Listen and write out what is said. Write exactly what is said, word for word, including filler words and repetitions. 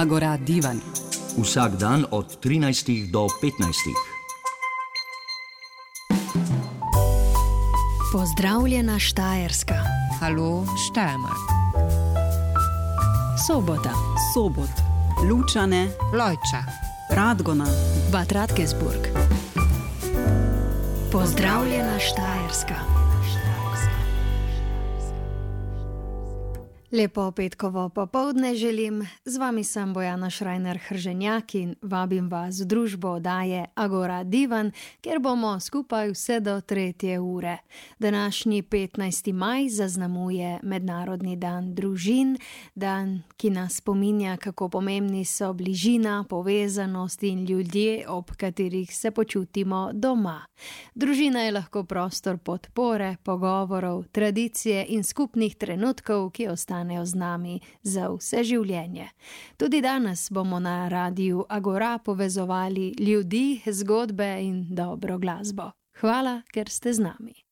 Agora Divan. Vsak dan od trinajstih do petnajstih. Pozdravljena Štajerska. Halo Steiermark. Sobota. Sobot. Lučane. Lojča. Radgona. Bad Radkersburg. Pozdravljena Štajerska. Lepo petkovo popoldne želim, z vami sem Bojana Šrajner-Hrženjak in vabim vas v družbo oddaje Agora Divan, kjer bomo skupaj vse do tretje ure. Današnji petnajsti maj zaznamuje Mednarodni dan družin, dan, ki nas spominja, kako pomembni so bližina, povezanost in ljudje, ob katerih se počutimo doma. Družina je lahko prostor podpore, pogovorov, tradicije in skupnih trenutkov, ki ostanejo z nami za vse življenje. Tudi danes bomo na Radiu Agora povezovali ljudi, zgodbe in dobro glasbo. Hvala, ker ste z nami.